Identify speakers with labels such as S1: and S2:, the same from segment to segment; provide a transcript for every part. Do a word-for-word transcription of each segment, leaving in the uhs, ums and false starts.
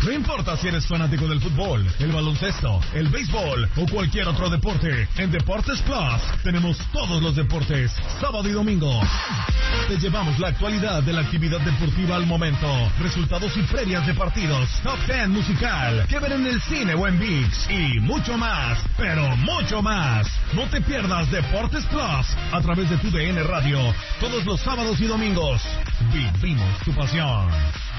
S1: No importa si eres fanático del fútbol, el baloncesto, el béisbol o cualquier otro deporte, en Deportes Plus tenemos todos los deportes, sábado y domingo. Te llevamos la actualidad de la actividad deportiva al momento, resultados y previas de partidos, top ten musical, que ver en el cine o en ViX y mucho más, pero mucho más. No te pierdas Deportes Plus a través de tu D N Radio todos los sábados y domingos. Vivimos tu pasión.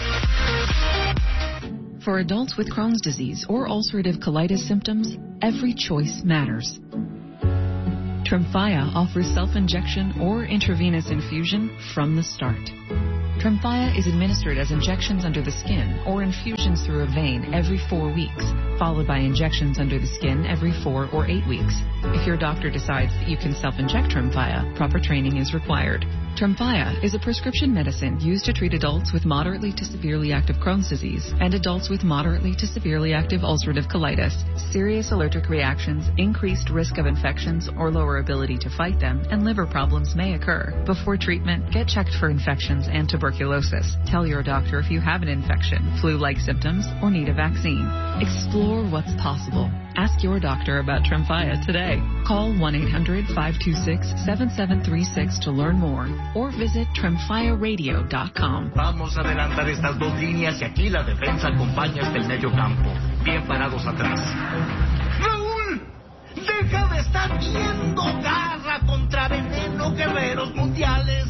S2: For adults with Crohn's disease or ulcerative colitis symptoms, every choice matters. Tremfya offers self-injection or intravenous infusion from the start. Tremfya is administered as injections under the skin or infusions through a vein every four weeks, followed by injections under the skin every four or eight weeks. If your doctor decides that you can self-inject Tremfya, proper training is required. Tremfya is a prescription medicine used to treat adults with moderately to severely active Crohn's disease and adults with moderately to severely active ulcerative colitis. Serious allergic reactions, increased risk of infections or lower ability to fight them, and liver problems may occur. Before treatment, get checked for infections and tuberculosis. Tell your doctor if you have an infection, flu-like symptoms, or need a vaccine. Explore what's possible. Ask your doctor about Tremfya today. Call one eight hundred five two six seven seven three six to learn more or visit tremfya radio dot com.
S3: Vamos a adelantar estas dos líneas y aquí la defensa acompaña hasta el medio campo. Bien parados atrás. ¡Raúl! ¡Deja de estar viendo Garra contra Veneno, Guerreros Mundiales!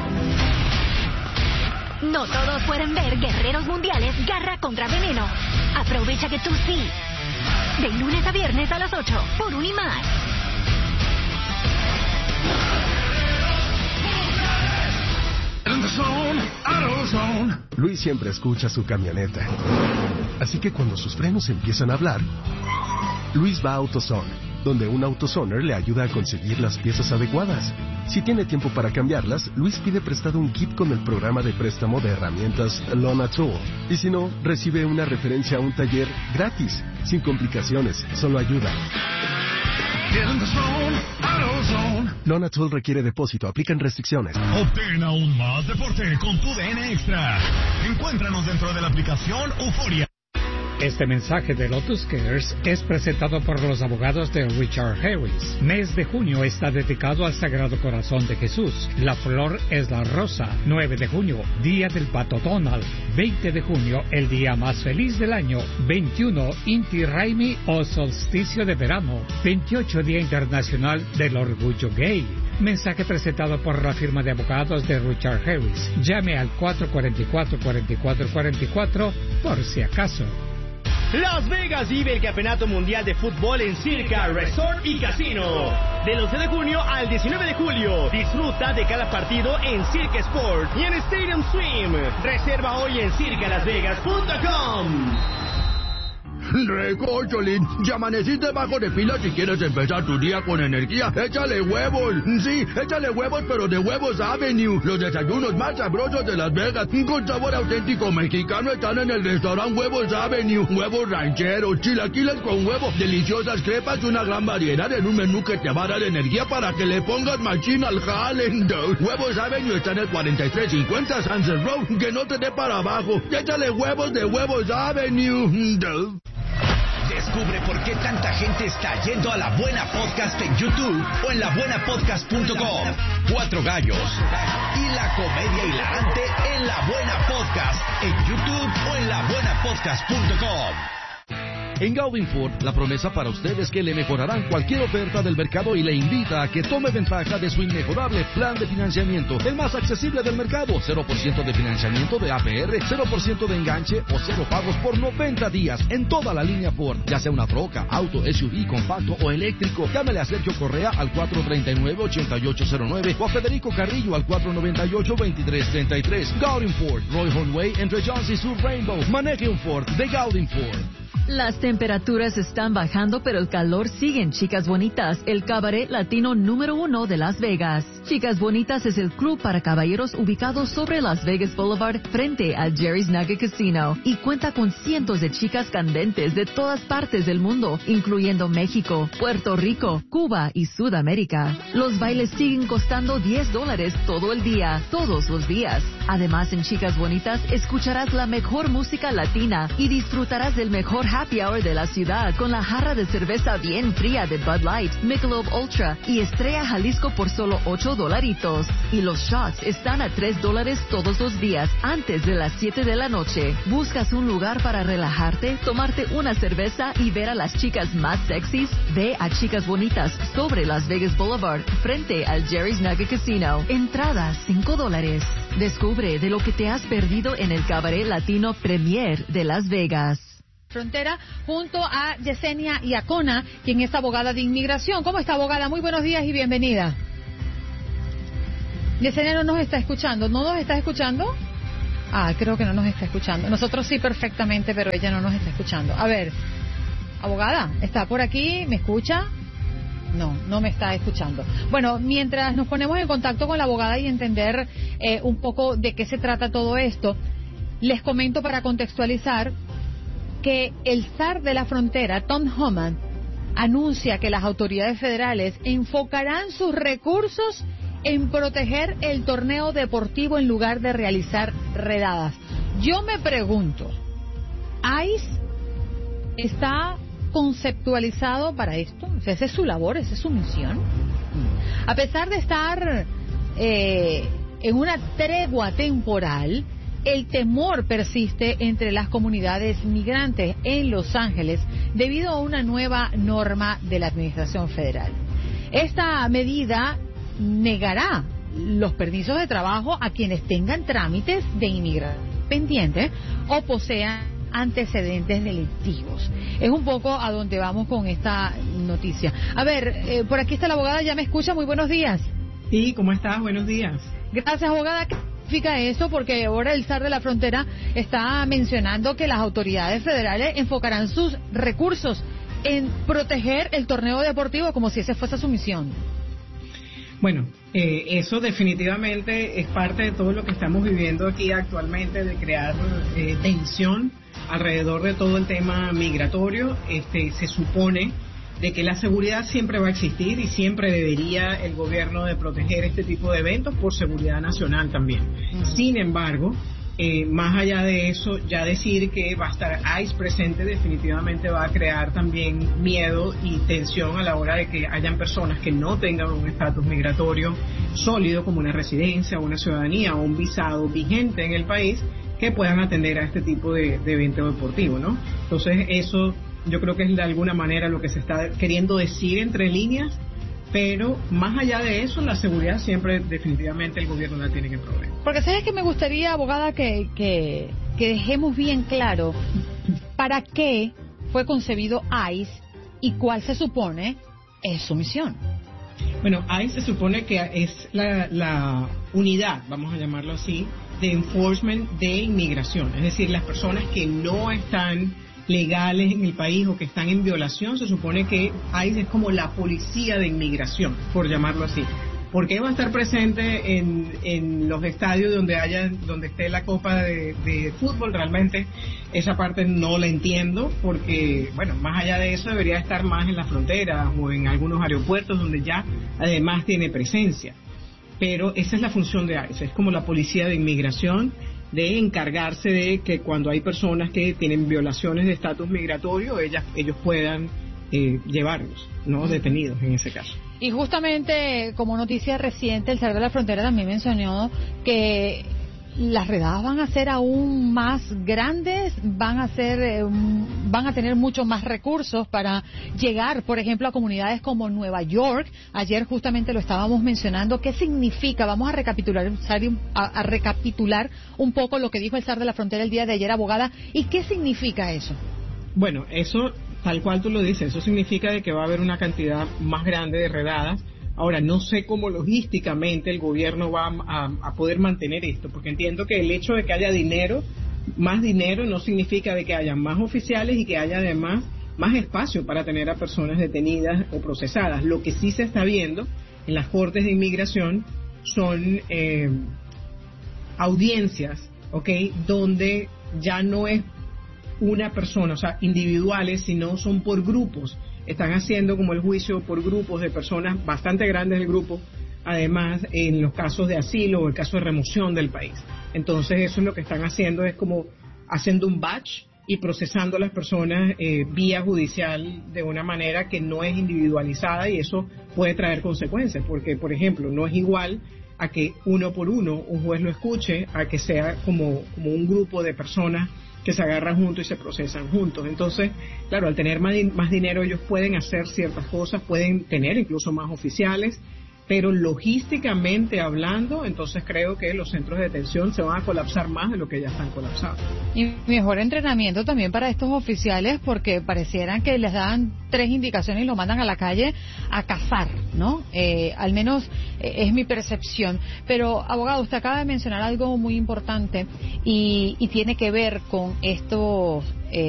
S4: No todos pueden ver Guerreros Mundiales Garra contra Veneno. Aprovecha que tú sí. De lunes a viernes a las ocho, por Unimás.
S5: Luis siempre escucha su camioneta. Así que cuando sus frenos empiezan a hablar, Luis va a AutoZone, donde un AutoZoner le ayuda a conseguir las piezas adecuadas. Si tiene tiempo para cambiarlas, Luis pide prestado un kit con el programa de préstamo de herramientas Lona Tool. Y si no, recibe una referencia a un taller gratis, sin complicaciones, solo ayuda. Lona Tool requiere depósito, aplican restricciones.
S1: Obtén aún más deporte con tu D N Extra. Encuéntranos dentro de la aplicación Euforia.
S6: Este mensaje de Lotus Cares es presentado por los abogados de Richard Harris. Mes de junio está dedicado al Sagrado Corazón de Jesús. La flor es la rosa. nueve de junio, Día del Pato Donald. veinte de junio, el día más feliz del año. veintiuno, Inti Raymi o solsticio de verano. veintiocho, Día Internacional del Orgullo Gay. Mensaje presentado por la firma de abogados de Richard Harris. Llame al cuatro cuatro cuatro, cuatro cuatro cuatro cuatro por si acaso.
S7: Las Vegas vive el Campeonato Mundial de Fútbol en Circa Resort y Casino. Del once de junio al diecinueve de julio. Disfruta de cada partido en Circa Sport y en Stadium Swim. Reserva hoy en circa las vegas punto com.
S8: Recocholín, ya amaneciste bajo de pila si quieres empezar tu día con energía. Échale huevos. Sí, échale huevos, pero de Huevos Avenue. Los desayunos más sabrosos de Las Vegas, con sabor auténtico mexicano, están en el restaurante Huevos Avenue. Huevos rancheros, chilaquiles con huevo, deliciosas crepas y una gran variedad en un menú que te va a dar energía para que le pongas machín al jale. Huevos Avenue está en el cuarenta y tres cincuenta Sunset Road. Que no te dé para abajo. Échale huevos de Huevos Avenue.
S9: Descubre por qué tanta gente está yendo a La Buena Podcast en YouTube o en la buena podcast punto com. Cuatro gallos y la comedia hilarante en La Buena Podcast en YouTube o en la buena podcast punto com.
S10: En Gaudin Ford, la promesa para usted es que le mejorarán cualquier oferta del mercado y le invita a que tome ventaja de su inmejorable plan de financiamiento, el más accesible del mercado. cero por ciento de financiamiento de A P R, cero por ciento de enganche o cero pagos por noventa días en toda la línea Ford, ya sea una troca, auto, S U V, compacto o eléctrico. Llámele a Sergio Correa al cuatro tres nueve, ocho ocho cero nueve o a Federico Carrillo al cuatro nueve ocho, dos tres tres tres. Gaudin Ford, Roy Way entre Jones y Sur Rainbow. Maneje un Ford de Gaudin Ford.
S11: Las temperaturas están bajando, pero el calor sigue en Chicas Bonitas, el cabaret latino número uno de Las Vegas. Chicas Bonitas es el club para caballeros ubicado sobre Las Vegas Boulevard frente al Jerry's Nugget Casino y cuenta con cientos de chicas candentes de todas partes del mundo, incluyendo México, Puerto Rico, Cuba y Sudamérica. Los bailes siguen costando diez dólares todo el día, todos los días. Además, en Chicas Bonitas escucharás la mejor música latina y disfrutarás del mejor happy hour de la ciudad con la jarra de cerveza bien fría de Bud Light, Michelob Ultra y Estrella Jalisco por solo ocho dolaritos. Y los shots están a tres dólares todos los días antes de las siete de la noche. ¿Buscas un lugar para relajarte, tomarte una cerveza y ver a las chicas más sexys? Ve a Chicas Bonitas sobre Las Vegas Boulevard frente al Jerry's Nugget Casino. Entrada cinco dólares. Descubre de lo que te has perdido en el Cabaret Latino Premier de Las Vegas.
S12: Frontera junto a Yesenia Iacona, quien es abogada de inmigración. ¿Cómo está, abogada? Muy buenos días y bienvenida. Yesenia no nos está escuchando. ¿No nos está escuchando? Ah, creo que no nos está escuchando. Nosotros sí perfectamente, pero ella no nos está escuchando. A ver, abogada, ¿está por aquí? ¿Me escucha? No, no me está escuchando. Bueno, mientras nos ponemos en contacto con la abogada y entender eh, un poco de qué se trata todo esto, les comento para contextualizar que el zar de la frontera, Tom Homan, anuncia que las autoridades federales enfocarán sus recursos en proteger el torneo deportivo en lugar de realizar redadas. Yo me pregunto, ¿ICE está conceptualizado para esto? O sea, esa es su labor, esa es su misión. A pesar de estar eh, en una tregua temporal, el temor persiste entre las comunidades migrantes en Los Ángeles debido a una nueva norma de la Administración Federal. Esta medida negará los permisos de trabajo a quienes tengan trámites de inmigración pendientes o posean antecedentes delictivos. Es un poco a donde vamos con esta noticia. A ver, eh, por aquí está la abogada, ¿ya me escucha? Muy buenos días.
S13: Sí, ¿cómo estás? Buenos días.
S12: Gracias, abogada. ¿Qué significa eso? Porque ahora el zar de la frontera está mencionando que las autoridades federales enfocarán sus recursos en proteger el torneo deportivo como si esa fuese su misión.
S13: Bueno, eh, eso definitivamente es parte de todo lo que estamos viviendo aquí actualmente, de crear eh, tensión alrededor de todo el tema migratorio. Este, se supone de que la seguridad siempre va a existir y siempre debería el gobierno de proteger este tipo de eventos por seguridad nacional también. Sin embargo, eh, más allá de eso, ya decir que va a estar ICE presente definitivamente va a crear también miedo y tensión a la hora de que hayan personas que no tengan un estatus migratorio sólido como una residencia, una ciudadanía o un visado vigente en el país que puedan atender a este tipo de, de evento deportivo, ¿no? Entonces eso yo creo que es de alguna manera lo que se está queriendo decir entre líneas, pero más allá de eso, la seguridad siempre definitivamente el gobierno la tiene que proveer.
S12: Porque sabes que me gustaría, abogada, que, que, que dejemos bien claro para qué fue concebido ICE y cuál se supone es su misión.
S13: Bueno, ICE se supone que es la, la unidad, vamos a llamarlo así, de enforcement de inmigración, es decir, las personas que no están legales en el país o que están en violación, se supone que ICE es como la policía de inmigración, por llamarlo así. ¿Por qué va a estar presente en, en los estadios donde haya, donde esté la copa de, de fútbol? Realmente esa parte no la entiendo, porque, bueno, más allá de eso debería estar más en las fronteras o en algunos aeropuertos donde ya además tiene presencia. Pero esa es la función de ICE, es como la policía de inmigración, de encargarse de que cuando hay personas que tienen violaciones de estatus migratorio, ellas, ellos puedan eh, llevarlos, ¿no? Detenidos en ese caso.
S12: Y justamente como noticia reciente, el zar de la frontera también mencionó que las redadas van a ser aún más grandes, van a ser, eh, van a tener mucho más recursos para llegar, por ejemplo, a comunidades como Nueva York. Ayer justamente lo estábamos mencionando. ¿Qué significa? Vamos a recapitular, a, a recapitular un poco lo que dijo el zar de la frontera el día de ayer, abogada. ¿Y qué significa eso?
S13: Bueno, eso, tal cual tú lo dices, eso significa de que va a haber una cantidad más grande de redadas. Ahora, no sé cómo logísticamente el gobierno va a, a poder mantener esto, porque entiendo que el hecho de que haya dinero, más dinero, no significa de que haya más oficiales y que haya además más espacio para tener a personas detenidas o procesadas. Lo que sí se está viendo en las cortes de inmigración son eh, audiencias, ¿ok? Donde ya no es una persona, o sea, individuales, sino son por grupos. Están haciendo como el juicio por grupos de personas bastante grandes del grupo, además en los casos de asilo o el caso de remoción del país. Entonces eso es lo que están haciendo, es como haciendo un batch y procesando a las personas eh, vía judicial de una manera que no es individualizada, y eso puede traer consecuencias, porque por ejemplo no es igual a que uno por uno un juez lo escuche a que sea como, como un grupo de personas que se agarran juntos y se procesan juntos. Entonces, claro, al tener más, más dinero ellos pueden hacer ciertas cosas, pueden tener incluso más oficiales, pero logísticamente hablando, entonces creo que los centros de detención se van a colapsar más de lo que ya están colapsados.
S12: Y mejor entrenamiento también para estos oficiales, porque parecieran que les dan tres indicaciones y lo mandan a la calle a cazar, ¿no? Eh, al menos eh, es mi percepción. Pero, abogado, usted acaba de mencionar algo muy importante y, y tiene que ver con estos